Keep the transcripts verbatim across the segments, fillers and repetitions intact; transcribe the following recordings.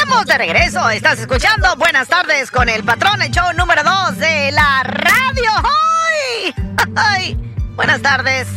Estamos de regreso. Estás escuchando Buenas Tardes con el Patrón, el show número dos de la radio. ¡Ay! ¡Ay! Buenas tardes.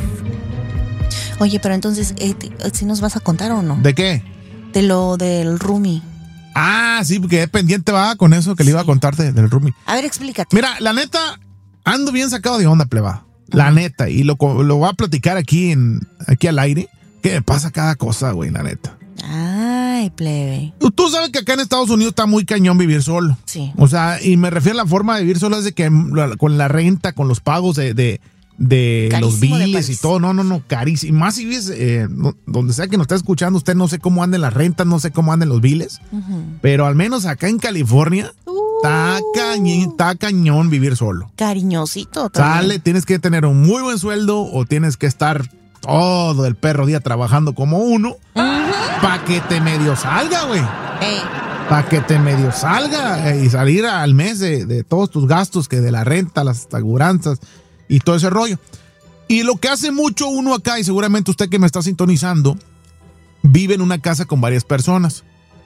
Oye, pero entonces, eh, ¿sí nos vas a contar o no? ¿De qué? De lo del roomie. Ah, sí, porque pendiente va con eso que sí. le iba a contar de, del roomie. A ver, explícate. Mira, la neta, ando bien sacado de onda, pleba. La uh-huh. neta, y lo, lo voy a platicar aquí, en, aquí al aire. ¿Qué me pasa cada cosa, güey, la neta? Ay, plebe. Tú sabes que acá en Estados Unidos está muy cañón vivir solo. Sí. O sea, y me refiero a la forma de vivir solo es de que con la renta, con los pagos de, de, de los biles y todo. No, no, no, carísimo. Más si vives eh, no, donde sea que nos está escuchando, usted no sé cómo anden las rentas, no sé cómo anden los biles. Uh-huh. Pero al menos acá en California, está uh, cañón, cañón vivir solo. Cariñosito también. Sale, tienes que tener un muy buen sueldo o tienes que estar todo el perro día trabajando como uno uh-huh. para que te medio salga, güey. Hey. Para que te medio salga eh, y salir al mes de, de todos tus gastos, que de la renta, las aseguranzas y todo ese rollo. Y lo que hace mucho uno acá, y seguramente usted que me está sintonizando, vive en una casa con varias personas.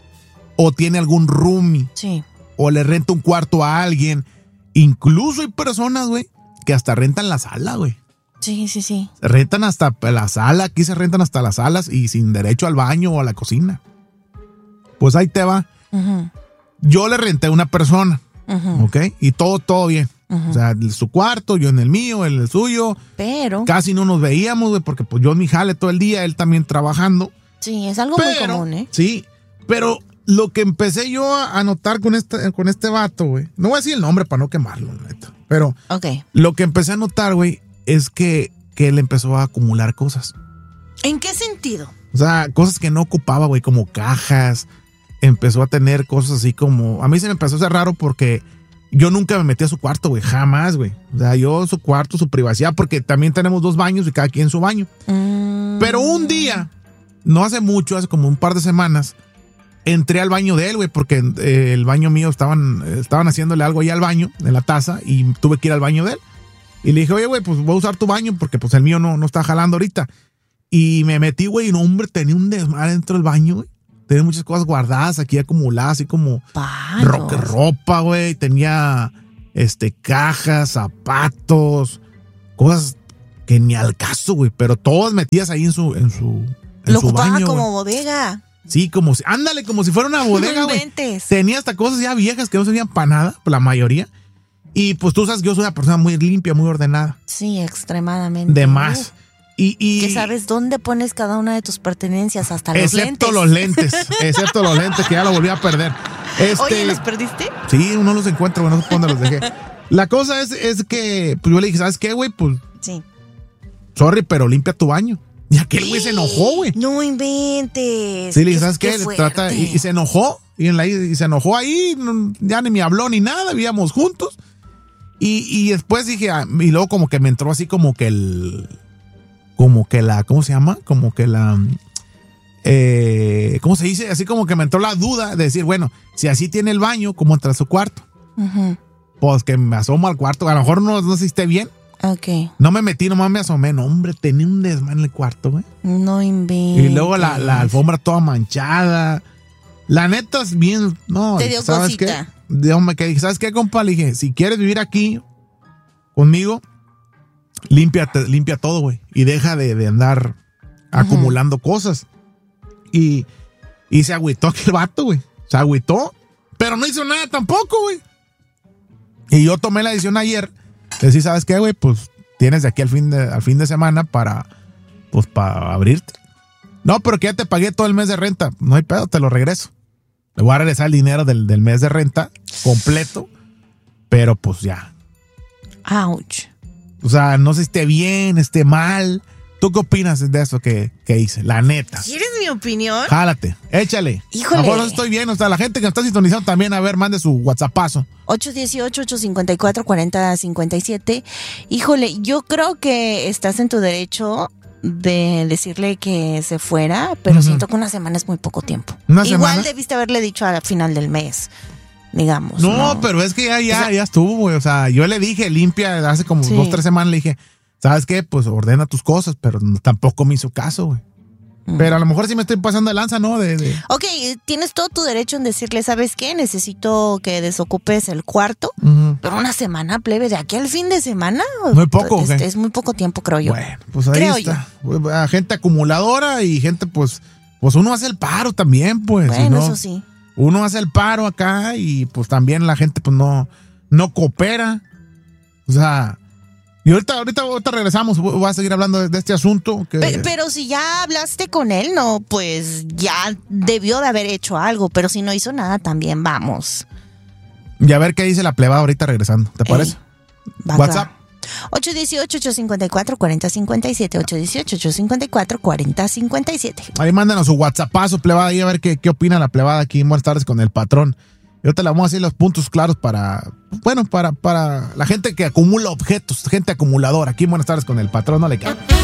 O tiene algún roomie. Sí. O le renta un cuarto a alguien. Incluso hay personas, güey, que hasta rentan la sala, güey. Sí, sí, sí. Se rentan hasta la sala, aquí se rentan hasta las salas y sin derecho al baño o a la cocina. Pues ahí te va. Uh-huh. Yo le renté a una persona, uh-huh. ¿ok? Y todo, todo bien. Uh-huh. O sea, su cuarto, yo en el mío, él en el suyo. Pero casi no nos veíamos, güey, porque pues yo en mi jale todo el día, él también trabajando. Sí, es algo pero, muy común, ¿eh? Sí, pero lo que empecé yo a notar con este, con este vato, güey, no voy a decir el nombre para no quemarlo, neta, pero okay. Lo que empecé a notar, güey, es que, que él empezó a acumular cosas. ¿En qué sentido? O sea, cosas que no ocupaba, güey, como cajas. Empezó a tener cosas así como... A mí se me empezó a hacer raro porque yo nunca me metí a su cuarto, güey, jamás, güey. O sea, yo su cuarto, su privacidad, porque también tenemos dos baños y cada quien su baño. Mm. Pero un día, no hace mucho, hace como un par de semanas, entré al baño de él, güey, porque eh, el baño mío estaban, estaban haciéndole algo ahí al baño, en la taza, y tuve que ir al baño de él. Y le dije, oye, güey, pues voy a usar tu baño porque pues el mío no, no está jalando ahorita. Y me metí, güey, y no, hombre, tenía un desmadre dentro del baño, güey. Tenía muchas cosas guardadas aquí acumuladas, así como ro- ropa, güey. Tenía este, cajas, zapatos, cosas que ni al caso, güey. Pero todas metidas ahí en su, en su, en Lo su ocupaba baño, como güey. bodega. Sí, como si, ándale, como si fuera una bodega, güey. Tenía hasta cosas ya viejas que no servían para nada, la mayoría. Y pues tú sabes que yo soy una persona muy limpia, muy ordenada. Sí, extremadamente. De más. Y, y, que sabes dónde pones cada una de tus pertenencias, hasta los excepto lentes. los lentes, excepto los lentes, que ya lo volví a perder. Este, Oye, ¿los perdiste? Sí, no los encuentro, güey, no sé dónde los dejé. La cosa es, es que, pues yo le dije, ¿sabes qué, güey? Pues, sí. Sorry, pero limpia tu baño. Y aquel güey se enojó, güey. No inventes. Sí, le dije, ¿sabes qué? qué? Trata, y, y se enojó, y, en la, y se enojó ahí, no, ya ni me habló ni nada, vivíamos juntos. Y, y después dije, y luego como que me entró así como que el... Como que la, ¿cómo se llama? Como que la, eh, ¿cómo se dice? Así como que me entró la duda de decir, bueno, si así tiene el baño, ¿cómo entra a su cuarto? Uh-huh. Pues que me asomo al cuarto, a lo mejor no, no sé si esté bien. Ok. No me metí, nomás me asomé, no, hombre, tenía un desmán en el cuarto, güey. No inventes. Y luego la, la alfombra toda manchada. La neta es bien, no. Te dio ¿sabes cosita. qué? Dígame que dije, ¿sabes qué, compa? Le dije, si quieres vivir aquí conmigo, Limpia, limpia todo, güey. Y deja de, de andar uh-huh. acumulando cosas. Y, y se agüitó aquel vato, güey. Se agüitó. Pero no hizo nada tampoco, güey. Y yo tomé la decisión ayer. De decir, ¿sabes qué, güey? Pues tienes de aquí al fin de, al fin de semana para, pues, para abrirte. No, pero que ya te pagué todo el mes de renta. No hay pedo, te lo regreso. Le voy a regresar el dinero del, del mes de renta completo. Pero pues ya. Ouch. O sea, no sé si esté bien, esté mal. ¿Tú qué opinas de eso que, que hice? La neta. ¿Quieres mi opinión? Jálate, échale. Híjole. A lo mejor no estoy bien. O sea, la gente que me está sintonizando también, a ver, mande su WhatsAppazo. ocho uno ocho, ocho cinco cuatro, cuatro cero cinco siete. Híjole, yo creo que estás en tu derecho de decirle que se fuera, pero uh-huh. siento que una semana es muy poco tiempo. ¿Una Igual semana? debiste haberle dicho al final del mes. Digamos. No, no, pero es que ya, ya, o sea, ya estuvo, güey. O sea, yo le dije, limpia, hace como sí. dos, tres semanas le dije, ¿sabes qué? Pues ordena tus cosas, pero tampoco me hizo caso, güey. Pero a lo mejor sí me estoy pasando de lanza, ¿no? De, de... Ok, tienes todo tu derecho en decirle, ¿sabes qué? Necesito que desocupes el cuarto. Uh-huh. Pero una semana, plebe, de aquí al fin de semana. Muy poco, es, ¿okay? es muy poco tiempo, creo yo. Bueno, pues ahí creo está. Yo. Gente acumuladora y gente, pues, pues uno hace el paro también, pues. Bueno, ¿no? eso sí. Uno hace el paro acá y pues también la gente, pues, no, no coopera. O sea... Y ahorita, ahorita, ahorita regresamos, voy a seguir hablando de, de este asunto. Que... Pero, pero si ya hablaste con él, no, pues ya debió de haber hecho algo, pero si no hizo nada, también vamos. Y a ver qué dice la plebada ahorita regresando, ¿te parece? Ey, WhatsApp. ocho uno ocho, ocho cinco cuatro, cuatro cero cinco siete, ocho uno ocho, ocho cinco cuatro, cuatro cero cinco siete. Ahí mándanos su WhatsAppazo, plebada, ahí a ver qué, qué opina la plebada aquí. Buenas tardes con el patrón. Y ahorita le vamos a decir los puntos claros para, bueno, para, para la gente que acumula objetos, gente acumuladora. Aquí en Buenas tardes con el patrón, no le queda.